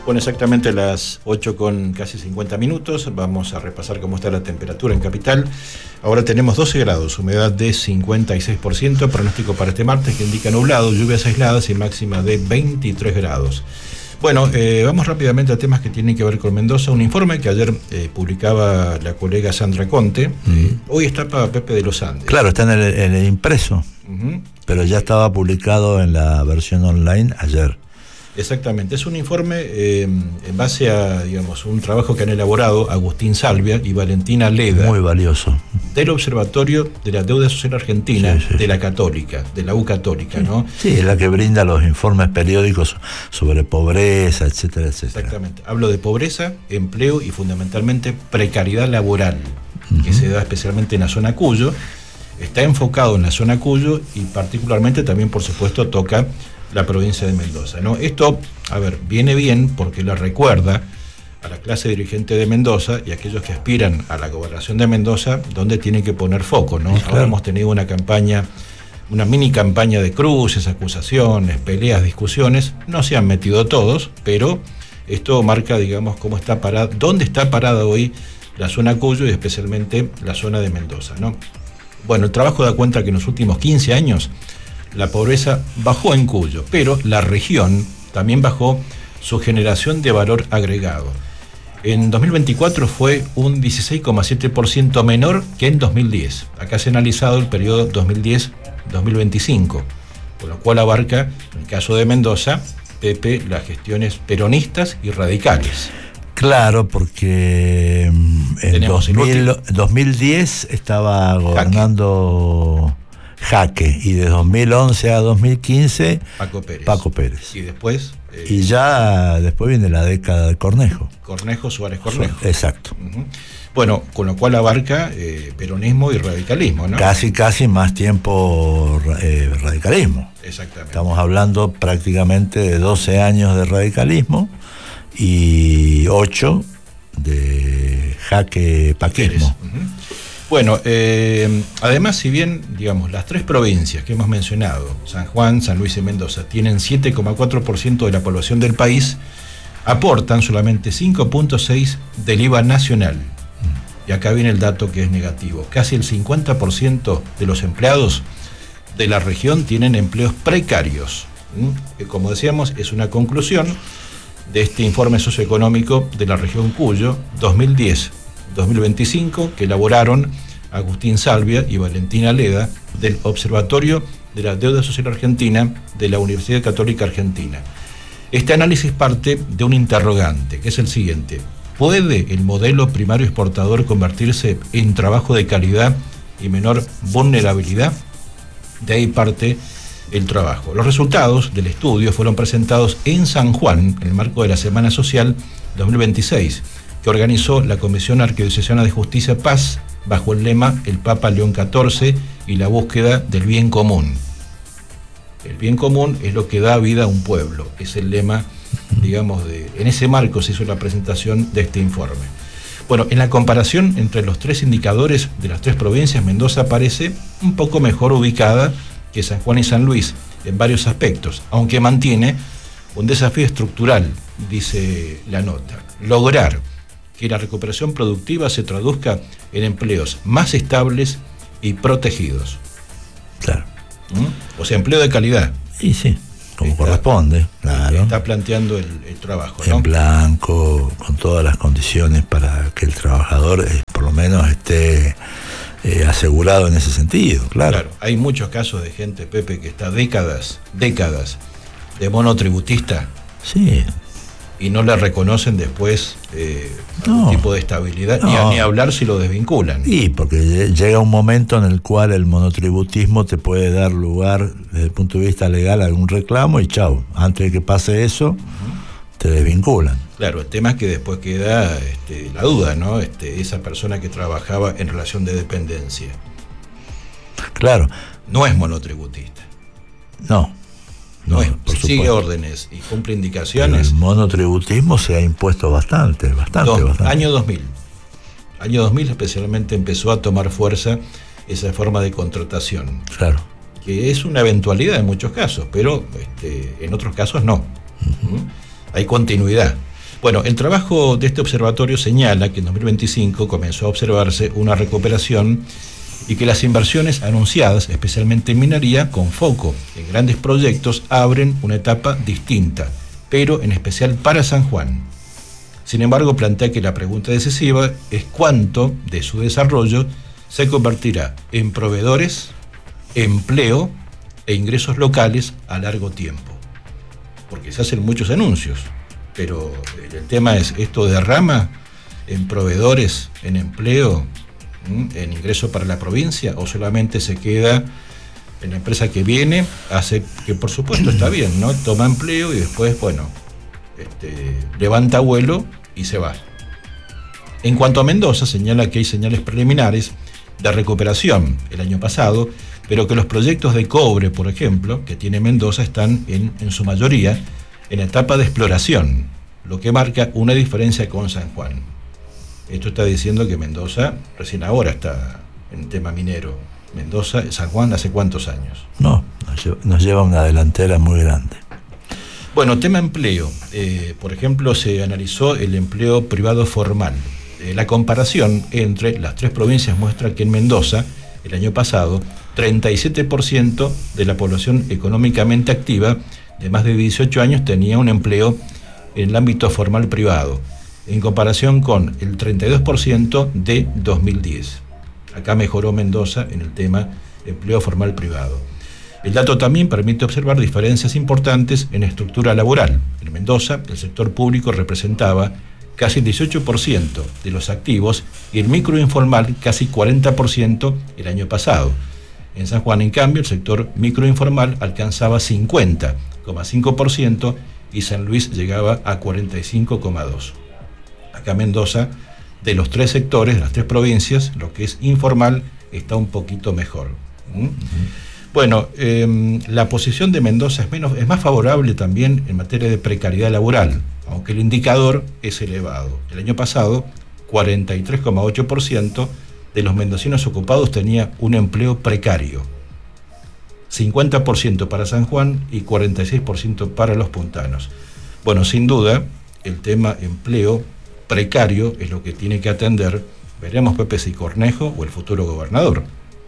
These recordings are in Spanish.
Bueno, exactamente las 8 con casi 50 minutos. Vamos a repasar cómo está la temperatura en Capital. Ahora tenemos 12 grados, humedad de 56%, pronóstico para este martes que indica nublado, lluvias aisladas y máxima de 23 grados. Bueno, vamos rápidamente a temas que tienen que ver con Mendoza. Un informe que ayer publicaba la colega Sandra Conte. Hoy está para Pepe de los Andes. Claro, está en el impreso, pero ya estaba publicado en la versión online ayer. Exactamente, es un informe en base a, digamos, un trabajo que han elaborado Agustín Salvia y Valentina Leda. Muy valioso. Del Observatorio de la Deuda Social Argentina, sí. De la Católica, de la U Católica, ¿no? Sí, es la que brinda los informes periódicos sobre pobreza, etcétera, etcétera. Exactamente, hablo de pobreza, empleo y fundamentalmente precariedad laboral, que se da especialmente en la zona Cuyo. Está enfocado en la zona Cuyo y particularmente también, por supuesto, toca la provincia de Mendoza, ¿no? Esto, viene bien porque le recuerda a la clase dirigente de Mendoza y a aquellos que aspiran a la gobernación de Mendoza, donde tienen que poner foco, ¿no? Sí, claro. Ahora hemos tenido una campaña, una mini campaña de cruces, acusaciones, peleas, discusiones. No se han metido todos, pero esto marca, digamos, dónde está parada hoy la zona Cuyo y especialmente la zona de Mendoza, ¿no? Bueno, el trabajo da cuenta que en los últimos 15 años la pobreza bajó en Cuyo, pero la región también bajó su generación de valor agregado. En 2024 fue un 16,7% menor que en 2010. Acá se ha analizado el periodo 2010-2025, con lo cual abarca, en el caso de Mendoza, Pepe, las gestiones peronistas y radicales. Claro, porque en 2010 estaba gobernando Jaque, y de 2011 a 2015 Paco Pérez. Y después y ya después viene la década de Suárez Cornejo. Exacto. Bueno, con lo cual abarca peronismo y radicalismo, ¿no? Casi más tiempo radicalismo. Exactamente. Estamos hablando prácticamente de 12 años de radicalismo y 8 de Jaque paquismo. Bueno, además, si bien, digamos, las tres provincias que hemos mencionado, San Juan, San Luis y Mendoza, tienen 7,4% de la población del país, aportan solamente 5,6% del IVA nacional. Y acá viene el dato que es negativo. Casi el 50% de los empleados de la región tienen empleos precarios. Que, como decíamos, es una conclusión de este informe socioeconómico de la región Cuyo 2010-2025 que elaboraron Agustín Salvia y Valentina Leda del Observatorio de la Deuda Social Argentina de la Universidad Católica Argentina. Este análisis parte de un interrogante, que es el siguiente: ¿puede el modelo primario exportador convertirse en trabajo de calidad y menor vulnerabilidad? De ahí parte el trabajo. Los resultados del estudio fueron presentados en San Juan en el marco de la Semana Social 2026, que organizó la Comisión Arquidiocesana de Justicia y Paz bajo el lema El Papa León XIV y la búsqueda del bien común. El bien común es lo que da vida a un pueblo, es el lema, digamos, en ese marco se hizo la presentación de este informe. Bueno, en la comparación entre los tres indicadores de las tres provincias, Mendoza parece un poco mejor ubicada que San Juan y San Luis en varios aspectos, aunque mantiene un desafío estructural, dice la nota: lograr que la recuperación productiva se traduzca en empleos más estables y protegidos. Claro. O sea, empleo de calidad. Y sí, como corresponde, claro. Está planteando el trabajo, ¿no? En blanco, con todas las condiciones para que el trabajador por lo menos esté asegurado en ese sentido, claro. Hay muchos casos de gente, Pepe, que está décadas de monotributista. Sí. Y no le reconocen después algún tipo de estabilidad, ni hablar si lo desvinculan. Y porque llega un momento en el cual el monotributismo te puede dar lugar, desde el punto de vista legal, a algún reclamo y chau. Antes de que pase eso, te desvinculan. Claro, el tema es que después queda la duda, ¿no? Esa persona que trabajaba en relación de dependencia. Claro. No es monotributista. No, sigue órdenes y cumple indicaciones. El monotributismo se ha impuesto bastante. Año 2000. Año 2000 especialmente empezó a tomar fuerza esa forma de contratación. Claro. Que es una eventualidad en muchos casos, pero en otros casos no. Hay continuidad. Bueno, el trabajo de este observatorio señala que en 2025 comenzó a observarse una recuperación y que las inversiones anunciadas, especialmente en minería, con foco en grandes proyectos, abren una etapa distinta, pero en especial para San Juan. Sin embargo, plantea que la pregunta decisiva es cuánto de su desarrollo se convertirá en proveedores, empleo e ingresos locales a largo tiempo. Porque se hacen muchos anuncios, pero el tema es, ¿esto derrama en proveedores, en empleo, en ingreso para la provincia, o solamente se queda en la empresa que viene, hace que por supuesto está bien, ¿no? Toma empleo y después, bueno, levanta vuelo y se va? En cuanto a Mendoza, señala que hay señales preliminares de recuperación el año pasado, pero que los proyectos de cobre, por ejemplo, que tiene Mendoza, están en su mayoría en etapa de exploración, lo que marca una diferencia con San Juan. Esto está diciendo que Mendoza recién ahora está en tema minero. Mendoza, San Juan, ¿hace cuántos años? No, nos lleva una delantera muy grande. Bueno, tema empleo. Por ejemplo, se analizó el empleo privado formal. La comparación entre las tres provincias muestra que en Mendoza, el año pasado, 37% de la población económicamente activa de más de 18 años tenía un empleo en el ámbito formal privado, en comparación con el 32% de 2010. Acá mejoró Mendoza en el tema empleo formal privado. El dato también permite observar diferencias importantes en estructura laboral. En Mendoza, el sector público representaba casi el 18% de los activos y el microinformal casi 40% el año pasado. En San Juan, en cambio, el sector microinformal alcanzaba 50,5% y San Luis llegaba a 45,2%. Acá Mendoza, de los tres sectores, de las tres provincias, lo que es informal está un poquito mejor. Bueno, la posición de Mendoza es más favorable también en materia de precariedad laboral, aunque el indicador es elevado. El año pasado, 43,8% de los mendocinos ocupados tenía un empleo precario, 50% para San Juan y 46% para los puntanos. Bueno, sin duda, el tema empleo precario es lo que tiene que atender, veremos Pepe si Cornejo o el futuro gobernador.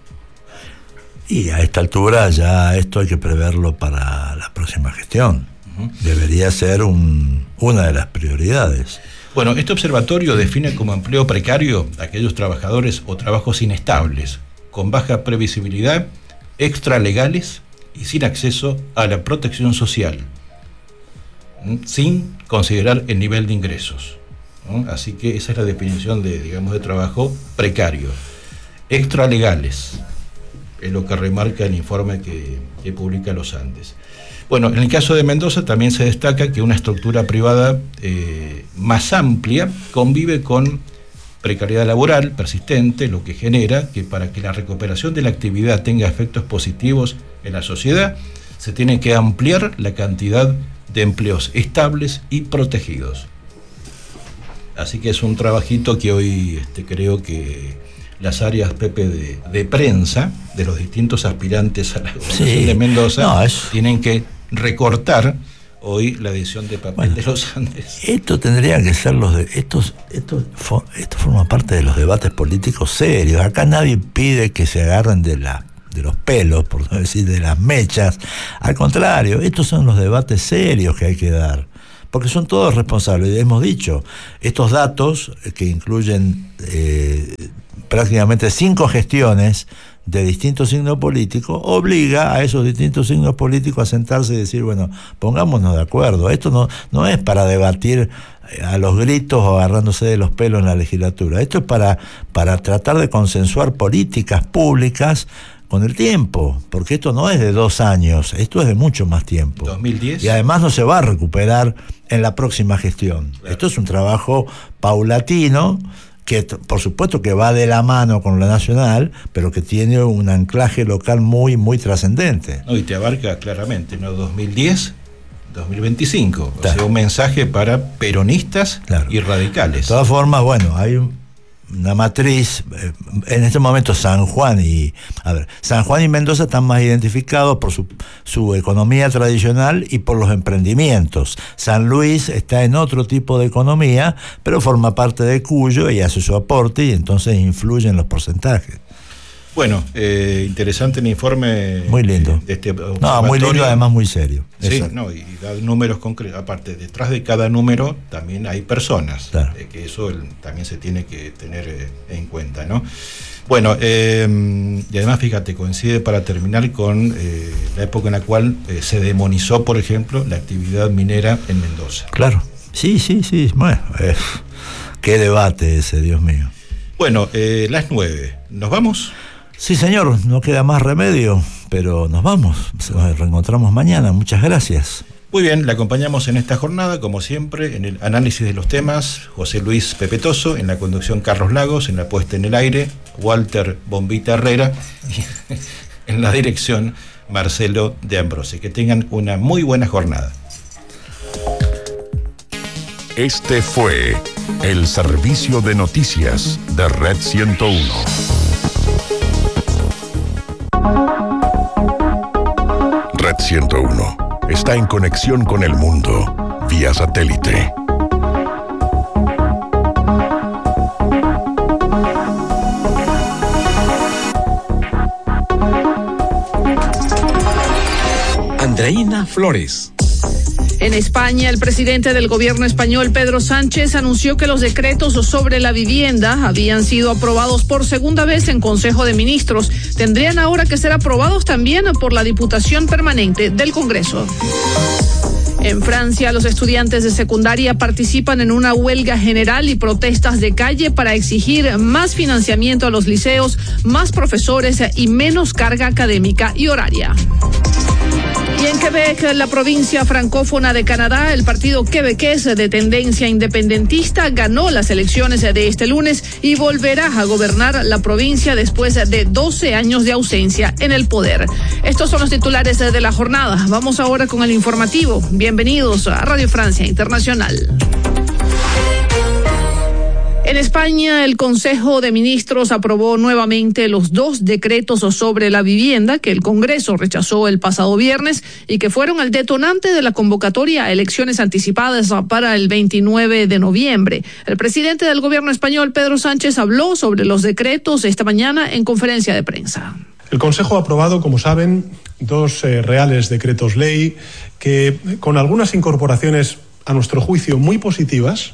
Y a esta altura ya esto hay que preverlo para la próxima gestión. Debería ser una de las prioridades. Bueno, este observatorio define como empleo precario aquellos trabajadores o trabajos inestables, con baja previsibilidad, extralegales y sin acceso a la protección social, sin considerar el nivel de ingresos. Así que esa es la definición de trabajo precario. Extralegales es lo que remarca el informe que publica Los Andes. Bueno, en el caso de Mendoza también se destaca que una estructura privada más amplia convive con precariedad laboral persistente, lo que genera que para que la recuperación de la actividad tenga efectos positivos en la sociedad, se tiene que ampliar la cantidad de empleos estables y protegidos. Así que es un trabajito que hoy creo que las áreas, Pepe, de prensa de los distintos aspirantes a la gobernación de Mendoza tienen que recortar hoy la edición de papel de Los Andes. Esto tendría que ser esto forma parte de los debates políticos serios. Acá nadie pide que se agarren de los pelos, por no decir de las mechas. Al contrario, estos son los debates serios que hay que dar, porque son todos responsables. Hemos dicho, estos datos que incluyen prácticamente 5 gestiones de distintos signos políticos, obliga a esos distintos signos políticos a sentarse y decir, bueno, pongámonos de acuerdo. Esto no es para debatir a los gritos o agarrándose de los pelos en la legislatura. Esto es para tratar de consensuar políticas públicas con el tiempo, porque esto no es de 2 años, esto es de mucho más tiempo. 2010. Y además no se va a recuperar en la próxima gestión. Claro. Esto es un trabajo paulatino, que por supuesto que va de la mano con lo nacional, pero que tiene un anclaje local muy, muy trascendente. No, y te abarca claramente, ¿no? 2010, 2025. Claro. O sea, un mensaje para peronistas y radicales. De todas formas, bueno, hay una matriz. En este momento San Juan y Mendoza están más identificados por su economía tradicional y por los emprendimientos. San Luis está en otro tipo de economía, pero forma parte de Cuyo y hace su aporte y entonces influye en los porcentajes. Bueno, interesante el informe. Muy lindo. De este no, muy lindo, además muy serio. Sí, Exacto. No, y da números concretos. Aparte, detrás de cada número también hay personas. Claro. Que eso también se tiene que tener en cuenta, ¿no? Bueno, y además, fíjate, coincide para terminar con la época en la cual se demonizó, por ejemplo, la actividad minera en Mendoza. Claro. Sí. Bueno, qué debate ese, Dios mío. Bueno, las 9. ¿Nos vamos? Sí, señor, no queda más remedio, pero nos vamos. Nos reencontramos mañana. Muchas gracias. Muy bien, le acompañamos en esta jornada, como siempre, en el análisis de los temas, José Luis Pepetoso, en la conducción Carlos Lagos, en la puesta en el aire, Walter Bombita Herrera, y en la dirección Marcelo de Ambrose. Que tengan una muy buena jornada. Este fue el servicio de noticias de Red 101. Red 101 está en conexión con el mundo vía satélite. Andreina Flores. En España, el presidente del gobierno español, Pedro Sánchez, anunció que los decretos sobre la vivienda habían sido aprobados por segunda vez en Consejo de Ministros. Tendrían ahora que ser aprobados también por la Diputación Permanente del Congreso. En Francia, los estudiantes de secundaria participan en una huelga general y protestas de calle para exigir más financiamiento a los liceos, más profesores y menos carga académica y horaria. Y en Quebec, la provincia francófona de Canadá, el partido quebequés de tendencia independentista ganó las elecciones de este lunes y volverá a gobernar la provincia después de 12 años de ausencia en el poder. Estos son los titulares de la jornada. Vamos ahora con el informativo. Bienvenidos a Radio Francia Internacional. En España, el Consejo de Ministros aprobó nuevamente los 2 decretos sobre la vivienda que el Congreso rechazó el pasado viernes y que fueron el detonante de la convocatoria a elecciones anticipadas para el 29 de noviembre. El presidente del gobierno español, Pedro Sánchez, habló sobre los decretos esta mañana en conferencia de prensa. El Consejo ha aprobado, como saben, 2 reales decretos ley que, con algunas incorporaciones a nuestro juicio muy positivas,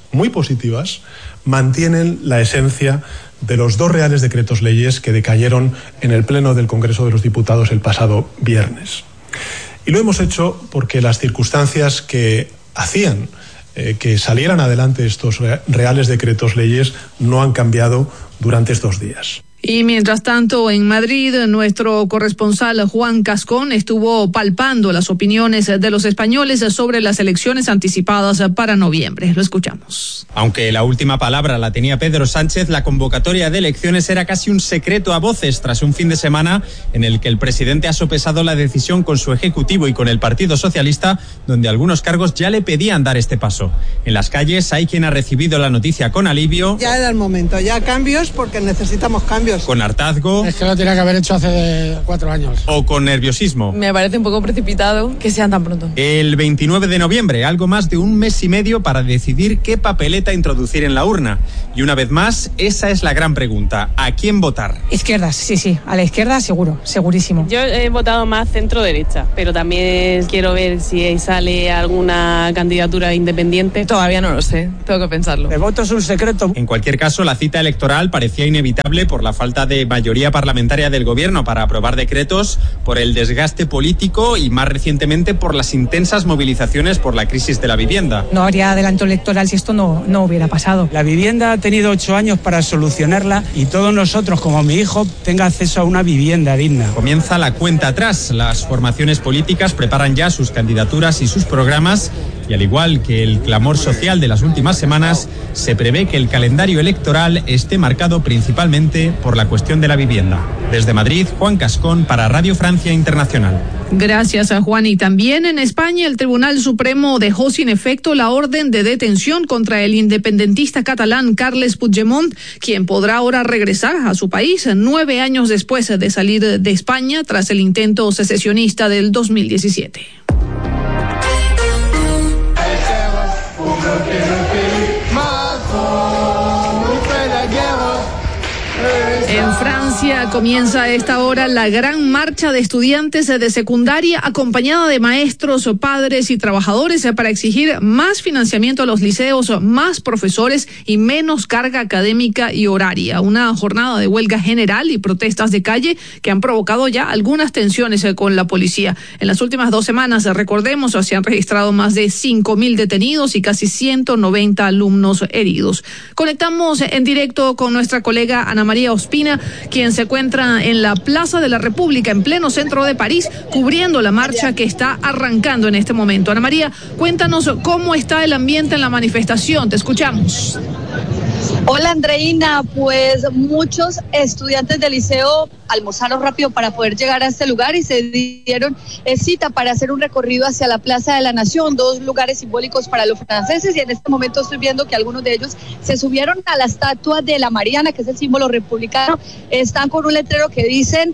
mantienen la esencia de los 2 reales decretos leyes que decayeron en el Pleno del Congreso de los Diputados el pasado viernes. Y lo hemos hecho porque las circunstancias que hacían que salieran adelante estos reales decretos leyes no han cambiado durante estos días. Y mientras tanto, en Madrid, nuestro corresponsal Juan Cascón estuvo palpando las opiniones de los españoles sobre las elecciones anticipadas para noviembre. Lo escuchamos. Aunque la última palabra la tenía Pedro Sánchez, la convocatoria de elecciones era casi un secreto a voces tras un fin de semana en el que el presidente ha sopesado la decisión con su ejecutivo y con el Partido Socialista, donde algunos cargos ya le pedían dar este paso. En las calles hay quien ha recibido la noticia con alivio. Ya era el momento, ya cambios porque necesitamos cambios. Con hartazgo. Es que lo tenía que haber hecho hace 4 años. O con nerviosismo. Me parece un poco precipitado que sean tan pronto. El 29 de noviembre, algo más de un mes y medio para decidir qué papeleta introducir en la urna. Y una vez más, esa es la gran pregunta. ¿A quién votar? Izquierdas, sí. A la izquierda seguro, segurísimo. Yo he votado más centro-derecha, pero también quiero ver si sale alguna candidatura independiente. Todavía no lo sé, tengo que pensarlo. El voto es un secreto. En cualquier caso, la cita electoral parecía inevitable por la falta de mayoría parlamentaria del gobierno para aprobar decretos, por el desgaste político y más recientemente por las intensas movilizaciones por la crisis de la vivienda. No habría adelanto electoral si esto no hubiera pasado. La vivienda ha tenido 8 años para solucionarla y todos nosotros, como mi hijo, tenga acceso a una vivienda digna. Comienza la cuenta atrás. Las formaciones políticas preparan ya sus candidaturas y sus programas Y al igual que el clamor social de las últimas semanas, se prevé que el calendario electoral esté marcado principalmente por la cuestión de la vivienda. Desde Madrid, Juan Cascón para Radio Francia Internacional. Gracias a Juan. Y también en España el Tribunal Supremo dejó sin efecto la orden de detención contra el independentista catalán Carles Puigdemont, quien podrá ahora regresar a su país 9 años después de salir de España tras el intento secesionista del 2017. En Francia comienza a esta hora la gran marcha de estudiantes de secundaria acompañada de maestros, padres y trabajadores para exigir más financiamiento a los liceos, más profesores y menos carga académica y horaria. Una jornada de huelga general y protestas de calle que han provocado ya algunas tensiones con la policía. En las últimas 2 semanas, recordemos, se han registrado más de 5.000 detenidos y casi 190 alumnos heridos. Conectamos en directo con nuestra colega Ana María Ospina, quien se encuentra en la Plaza de la República, en pleno centro de París, cubriendo la marcha que está arrancando en este momento. Ana María, cuéntanos cómo está el ambiente en la manifestación. Te escuchamos. Hola Andreina, pues muchos estudiantes del liceo almorzaron rápido para poder llegar a este lugar y se dieron cita para hacer un recorrido hacia la Plaza de la Nación, 2 lugares simbólicos para los franceses, y en este momento estoy viendo que algunos de ellos se subieron a la estatua de la Mariana, que es el símbolo republicano. Están con un letrero que dicen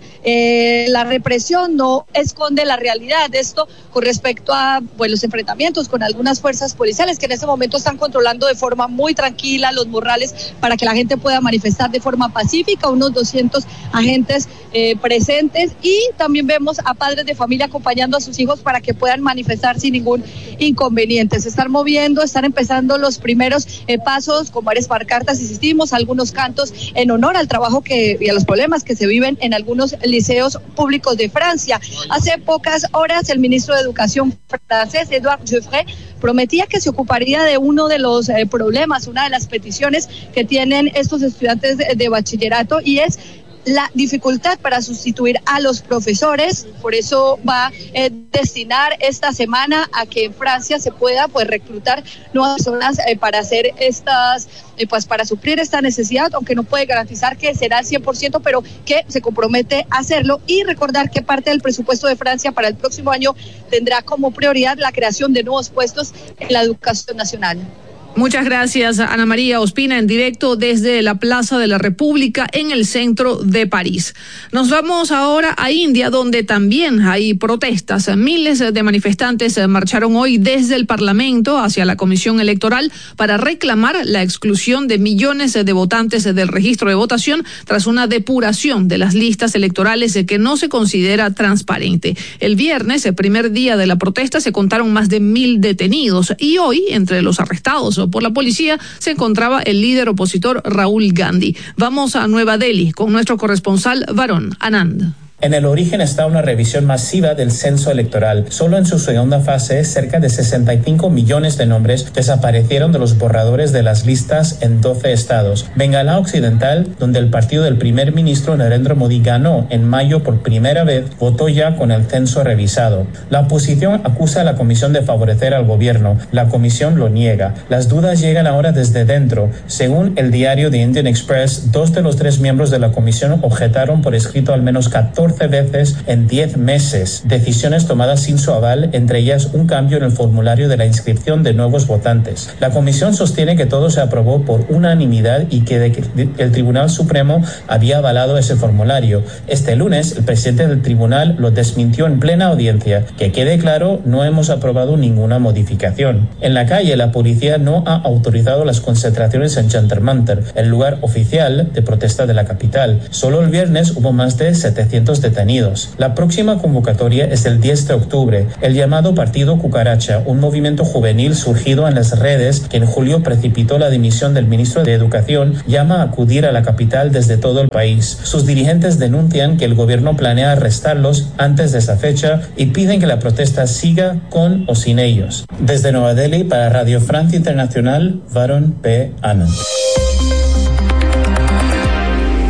la represión no esconde la realidad. Esto con respecto a los enfrentamientos con algunas fuerzas policiales que en este momento están controlando de forma muy tranquila los morrales para que la gente pueda manifestar de forma pacífica, unos 200 agentes presentes, y también vemos a padres de familia acompañando a sus hijos para que puedan manifestar sin ningún inconveniente. Se están moviendo, están empezando los primeros pasos con varias pancartas, insistimos, algunos cantos en honor al trabajo y a los problemas que se viven en algunos liceos públicos de Francia. Hace pocas horas el ministro de Educación francés, Edouard Geoffroy, prometía que se ocuparía de uno de los problemas, una de las peticiones que tienen estos estudiantes de bachillerato, y es la dificultad para sustituir a los profesores. Por eso va a destinar esta semana a que en Francia se pueda reclutar nuevas personas para hacer estas, para suplir esta necesidad, aunque no puede garantizar que será al 100%, pero que se compromete a hacerlo. Y recordar que parte del presupuesto de Francia para el próximo año tendrá como prioridad la creación de nuevos puestos en la educación nacional. Muchas gracias, Ana María Ospina, en directo desde la Plaza de la República en el centro de París. Nos vamos ahora a India, donde también hay protestas. Miles de manifestantes marcharon hoy desde el Parlamento hacia la Comisión Electoral para reclamar la exclusión de millones de votantes del registro de votación tras una depuración de las listas electorales que no se considera transparente. El viernes, el primer día de la protesta, se contaron más de 1.000 detenidos, y hoy, entre los arrestados por la policía, se encontraba el líder opositor Rahul Gandhi. Vamos a Nueva Delhi con nuestro corresponsal Varun Anand. En el origen está una revisión masiva del censo electoral. Solo en su segunda fase, cerca de 65 millones de nombres desaparecieron de los borradores de las listas en 12 estados. Bengala Occidental, donde el partido del primer ministro Narendra Modi ganó en mayo por primera vez, votó ya con el censo revisado. La oposición acusa a la comisión de favorecer al gobierno. La comisión lo niega. Las dudas llegan ahora desde dentro. Según el diario The Indian Express, 2 de los 3 miembros de la comisión objetaron por escrito al menos 14 veces en 10 meses, decisiones tomadas sin su aval, entre ellas un cambio en el formulario de la inscripción de nuevos votantes. La comisión sostiene que todo se aprobó por unanimidad y que el Tribunal Supremo había avalado ese formulario. Este lunes, el presidente del tribunal lo desmintió en plena audiencia. Que quede claro, no hemos aprobado ninguna modificación. En la calle, la policía no ha autorizado las concentraciones en Jantar Mantar, el lugar oficial de protesta de la capital. Solo el viernes hubo más de 700 detenidos. La próxima convocatoria es el 10 de octubre. El llamado Partido Cucaracha, un movimiento juvenil surgido en las redes que en julio precipitó la dimisión del ministro de Educación, llama a acudir a la capital desde todo el país. Sus dirigentes denuncian que el gobierno planea arrestarlos antes de esa fecha y piden que la protesta siga con o sin ellos. Desde Nueva Delhi, para Radio Francia Internacional, Varun P. Anand.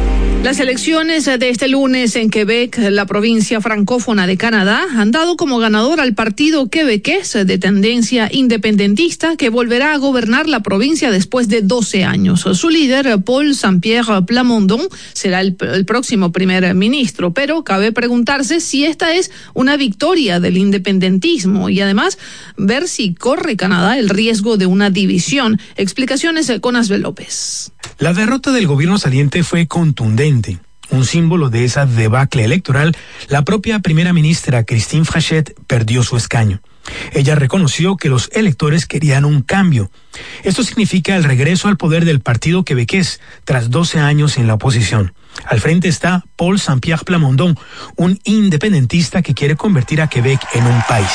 Las elecciones de este lunes en Quebec, la provincia francófona de Canadá, han dado como ganador al partido quebequés de tendencia independentista que volverá a gobernar la provincia después de 12 años. Su líder, Paul Saint-Pierre Plamondon, será el próximo primer ministro, pero cabe preguntarse si esta es una victoria del independentismo y además ver si corre Canadá el riesgo de una división. Explicaciones con Asbel López. La derrota del gobierno saliente fue contundente. Un símbolo de esa debacle electoral, la propia primera ministra Christine Frechette perdió su escaño. Ella reconoció que los electores querían un cambio. Esto significa el regreso al poder del partido quebequés tras 12 años en la oposición. Al frente está Paul Saint-Pierre Plamondon, un independentista que quiere convertir a Quebec en un país.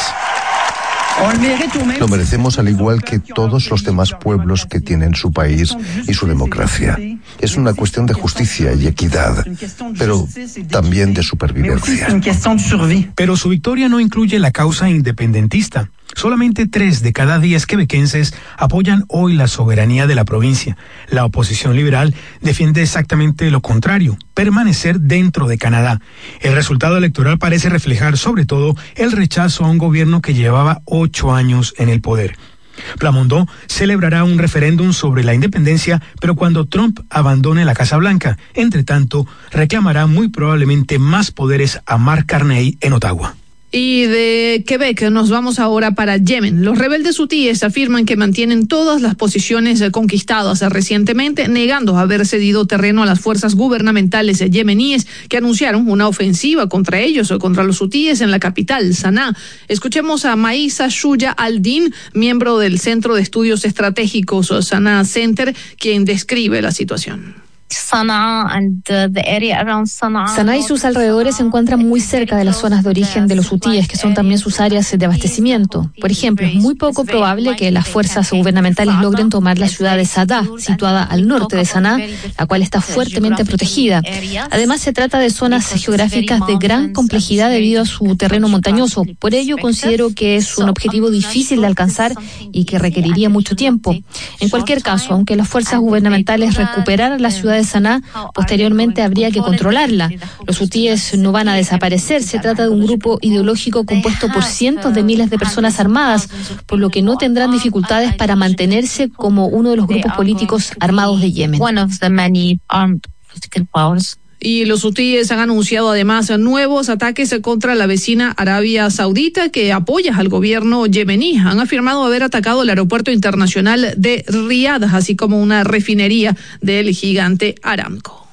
Lo merecemos al igual que todos los demás pueblos que tienen su país y su democracia. Es una cuestión de justicia y equidad, pero también de supervivencia. Pero su victoria no incluye la causa independentista. Solamente 3 de cada 10 quebequenses apoyan hoy la soberanía de la provincia. La oposición liberal defiende exactamente lo contrario, permanecer dentro de Canadá. El resultado electoral parece reflejar sobre todo el rechazo a un gobierno que llevaba 8 años en el poder. Plamondon celebrará un referéndum sobre la independencia, pero cuando Trump abandone la Casa Blanca. Entre tanto, reclamará muy probablemente más poderes a Mark Carney en Ottawa. Y de Quebec nos vamos ahora para Yemen. Los rebeldes hutíes afirman que mantienen todas las posiciones conquistadas recientemente, negando haber cedido terreno a las fuerzas gubernamentales yemeníes que anunciaron una ofensiva contra ellos o contra los hutíes en la capital, Sanaa. Escuchemos a Maïsa Shuya Al-Din, miembro del Centro de Estudios Estratégicos Sanaa Center, quien describe la situación. Sanaa y sus alrededores se encuentran muy cerca de las zonas de origen de los hutíes, que son también sus áreas de abastecimiento. Por ejemplo, es muy poco probable que las fuerzas gubernamentales logren tomar la ciudad de Saada, situada al norte de Sanaa, la cual está fuertemente protegida. Además, se trata de zonas geográficas de gran complejidad debido a su terreno montañoso. Por ello, considero que es un objetivo difícil de alcanzar y que requeriría mucho tiempo. En cualquier caso, aunque las fuerzas gubernamentales recuperaran la ciudad de Sanaa, posteriormente habría que controlarla. Los hutíes no van a desaparecer, se trata de un grupo ideológico compuesto por cientos de miles de personas armadas, por lo que no tendrán dificultades para mantenerse como uno de los grupos políticos armados de Yemen. Y los hutíes han anunciado además nuevos ataques contra la vecina Arabia Saudita, que apoya al gobierno yemení. Han afirmado haber atacado el aeropuerto internacional de Riad, así como una refinería del gigante Aramco.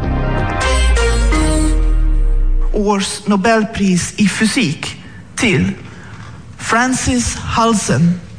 Årets Nobelpris i fysik till Francis Halsen.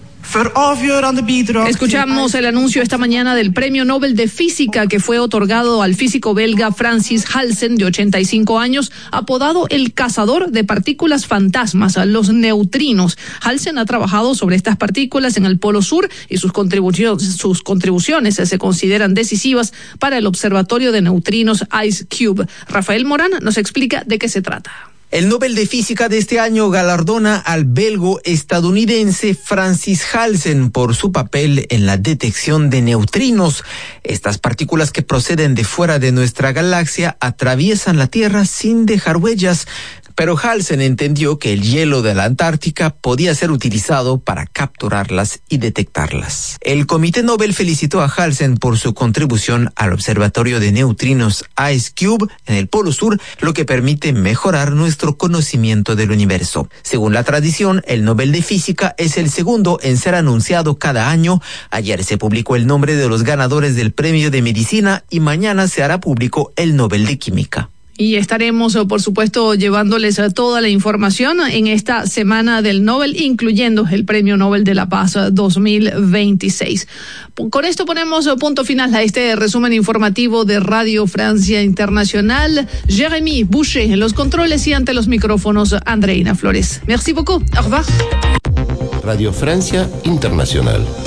Escuchamos el anuncio esta mañana del Premio Nobel de Física que fue otorgado al físico belga Francis Halsen, de 85 años, apodado el cazador de partículas fantasmas, los neutrinos. Halsen ha trabajado sobre estas partículas en el Polo Sur y sus contribuciones se consideran decisivas para el Observatorio de Neutrinos IceCube. Rafael Morán nos explica de qué se trata. El Nobel de Física de este año galardona al belgo-estadounidense Francis Halsen por su papel en la detección de neutrinos. Estas partículas que proceden de fuera de nuestra galaxia atraviesan la Tierra sin dejar huellas. Pero Halsen entendió que el hielo de la Antártica podía ser utilizado para capturarlas y detectarlas. El Comité Nobel felicitó a Halsen por su contribución al Observatorio de Neutrinos IceCube en el Polo Sur, lo que permite mejorar nuestro conocimiento del universo. Según la tradición, el Nobel de Física es el segundo en ser anunciado cada año. Ayer se publicó el nombre de los ganadores del Premio de Medicina y mañana se hará público el Nobel de Química. Y estaremos, por supuesto, llevándoles toda la información en esta semana del Nobel, incluyendo el Premio Nobel de la Paz 2026. Con esto ponemos punto final a este resumen informativo de Radio Francia Internacional. Jérémy Boucher en los controles y ante los micrófonos, Andreina Flores. Merci beaucoup. Au revoir. Radio Francia Internacional.